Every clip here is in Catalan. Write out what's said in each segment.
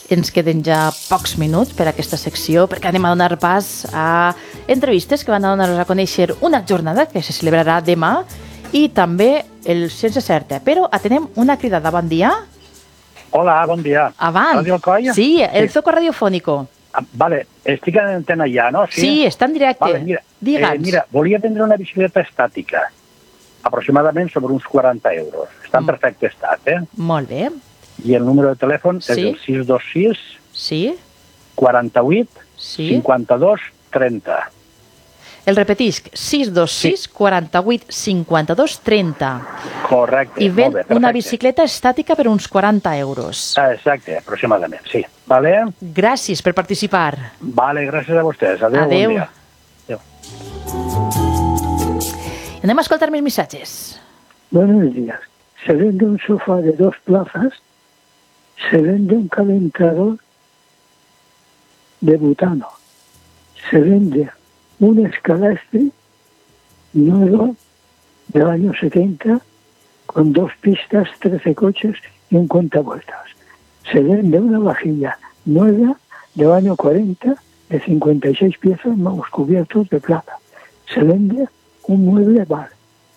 ens queden ja pocs minuts per a aquesta secció, perquè anem a donar pas a entrevistes que van a donar-nos a conèixer una jornada que se celebrarà demà i també el Sense Certa. Però atenem una cridada. Bon dia. Hola, bon dia. Avant. Radio Alcoi? Sí, el Zoco Radiofónico. Vale, estic en antena ja, no? Sí, està en directe. Vale, Digue'ns. mira, volia prendre una bicicleta estàtica, aproximadament sobre uns 40 euros. Està en perfecte estat, Molt bé. I el número de telèfon és el 626 Sí. 48 Sí. 52 30. El repetisc, 626 48 52 30. Correcte, I ven molt bé, perfecte. una bicicleta estàtica per uns 40 euros. Exacte, aproximadament, sí. Vale? Gràcies per participar. Vale, gràcies a vostès. Adéu, Adéu. bon dia. Adéu. Anem a escoltar més missatges. Buenos días. Se vende un sofá de 2 plazas, se vende un calentador de butano, se vende un escalastre nuevo del año 70 con 2 pistas, 13 coches y un cuentavueltas. Se vende una vajilla nueva del año 40 de 56 piezas más cubiertos de plata. Se vende un mueble bar.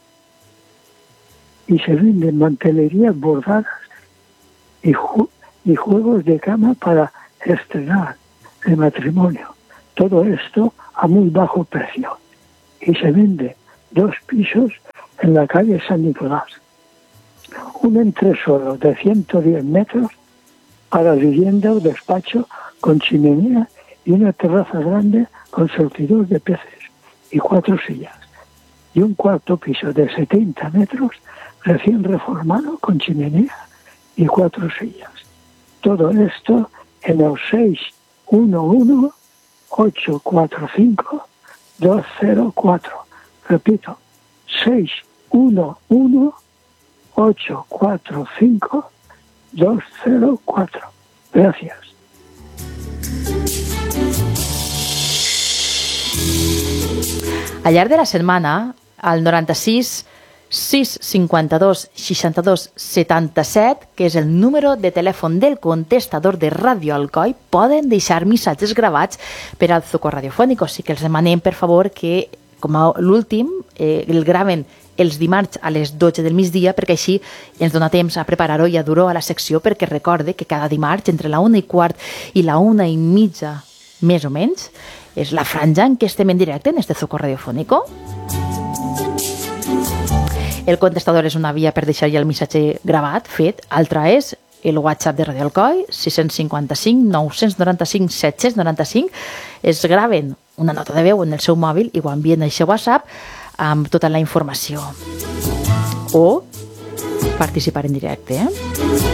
Y se venden mantelerías bordadas y juegos de cama para estrenar el matrimonio. Todo esto a muy bajo precio. Y se vende 2 pisos en la calle San Nicolás. Un entresuelo de 110 metros para vivienda o despacho con chimenea y una terraza grande con surtidor de peces y 4 sillas. Y un cuarto piso de 70 metros recién reformado con chimenea y 4 sillas. Todo esto en el 611-845-204. Repito, 611-845-204. Gracias. Al llarg de la setmana, al 96 652 62 77, que és el número de telèfon del contestador de Ràdio Alcoi, poden deixar missatges gravats per al Zoco Radiofónico. Sí que els demanem, per favor, que, com a l'últim, el graven els dimarts a les 12 del migdia, perquè així ens dona temps a preparar-ho i a dur-ho a la secció, perquè recorde que cada dimarts, entre la 1:15 i la 1:30, més o menys, és la franja en què estem en directe en este Zoco Radiofónico. El contestador és una via per deixar ja el missatge gravat, fet. Altra és el WhatsApp de Radio Alcoi, 655 995 795. Es graven una nota de veu en el seu mòbil i ho envien al seu WhatsApp amb tota la informació. O participar en directe,